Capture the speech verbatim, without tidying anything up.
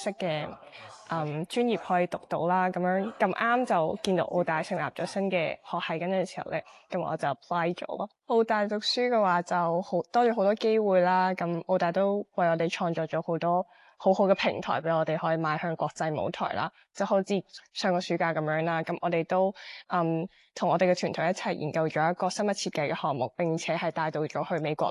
色嘅嗯專業可以讀到啦。咁樣咁啱就見到澳大成立咗新嘅學系嗰陣時候咧，咁我就 apply 咗咯。澳大讀書嘅話就好多咗好多機會啦。咁澳大都為我哋創造咗好多好好嘅平台俾我哋可以邁向國際舞台啦。就好似上個暑假咁樣啦，咁我哋都嗯同我哋嘅團隊一齊研究咗一個生物設計嘅項目，並且係帶到咗去美國